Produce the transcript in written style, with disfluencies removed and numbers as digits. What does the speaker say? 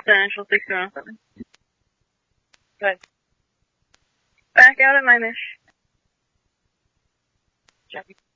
Initial 607. Good. Back out at 9-ish. Jackie.